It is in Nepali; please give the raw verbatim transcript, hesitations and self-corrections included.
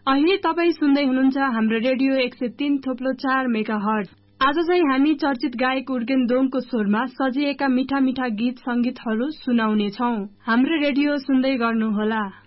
अहिले तपाई सुन्दै हुनुहुन्छ हाम्रो रेडियो एक सय तीन थोप्लो चार मेगा हर्ज। आज चाहिँ हामी चर्चित गायक उर्गेन दोङको स्वरमा सजिएका मिठा मिठा गीत संगीतहरू सुनाउने छौं। हाम्रो रेडियो सुन्दै गर्नुहोला।